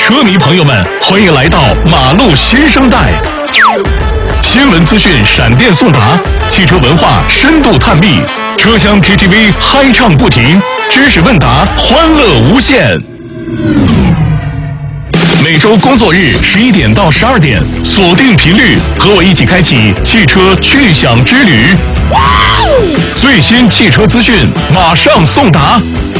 车迷朋友们，欢迎来到马路新生代。新闻资讯闪电送达，汽车文化深度探秘，车厢 KTV 嗨唱不停，知识问答欢乐无限。每周工作日11点到12点，锁定频率，和我一起开启汽车趣享之旅。最新汽车资讯马上送达，